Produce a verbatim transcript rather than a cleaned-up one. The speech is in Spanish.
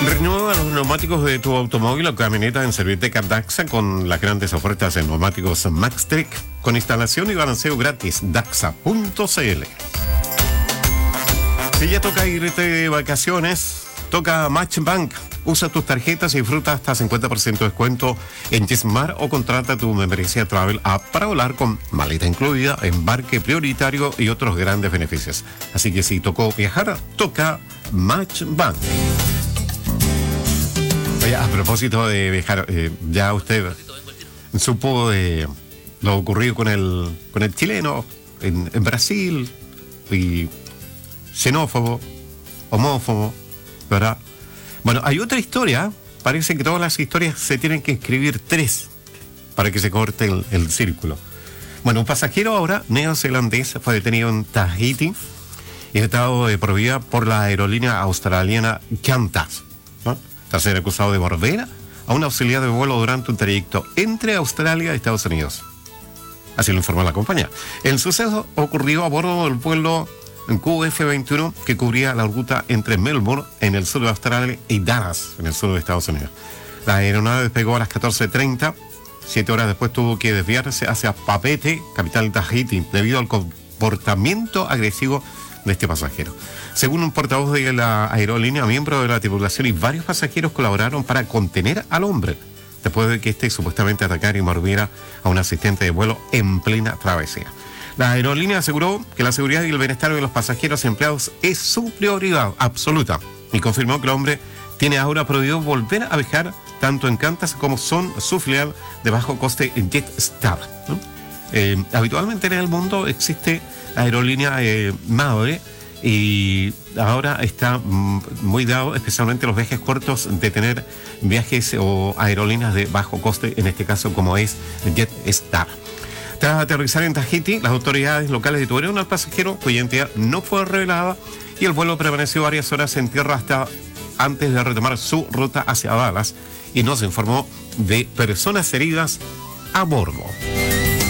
Renueva los neumáticos de tu automóvil o camioneta en Servitec Daxa con las grandes ofertas en neumáticos Maxtrek con instalación y balanceo gratis. Daxa punto c l. Si ya toca irte de vacaciones, toca Matchbank. Usa tus tarjetas y disfruta hasta cincuenta por ciento de descuento en Gismar o contrata tu membresía Travel App para volar con maleta incluida, embarque prioritario y otros grandes beneficios. Así que si tocó viajar, toca Matchbank. Oye, a propósito de viajar, eh, ya usted supo de lo ocurrido con el, con el chileno en, en Brasil, y xenófobo, homófobo, ¿verdad? Bueno, hay otra historia. Parece que todas las historias se tienen que escribir tres para que se corte el, el círculo. Bueno, un pasajero ahora neozelandés fue detenido en Tahití y estado de por vida por la aerolínea australiana Qantas, ¿no? Tras ser acusado de volver a una auxiliar de vuelo durante un trayecto entre Australia y Estados Unidos. Así lo informó la compañía. El suceso ocurrió a bordo del vuelo Q F veintiuno que cubría la ruta entre Melbourne, en el sur de Australia, y Dallas, en el sur de Estados Unidos. La aeronave despegó a las catorce treinta. Siete horas después tuvo que desviarse hacia Papeete, capital de Tahití, debido al comportamiento agresivo de este pasajero. Según un portavoz de la aerolínea, miembros de la tripulación y varios pasajeros colaboraron para contener al hombre, después de que este supuestamente atacara y mordiera a un asistente de vuelo en plena travesía. La aerolínea aseguró que la seguridad y el bienestar de los pasajeros y empleados es su prioridad absoluta y confirmó que el hombre tiene ahora prohibido volver a viajar tanto en Qantas como son su filial de bajo coste Jetstar, ¿no? Eh, habitualmente en el mundo existe la aerolínea eh, madre y ahora está mm, muy dado, especialmente los viajes cortos, de tener viajes o aerolíneas de bajo coste, en este caso como es Jetstar. Tras aterrizar en Tahití, las autoridades locales detuvieron al pasajero, cuya identidad no fue revelada, y el vuelo permaneció varias horas en tierra hasta antes de retomar su ruta hacia Dallas, y no se informó de personas heridas a bordo.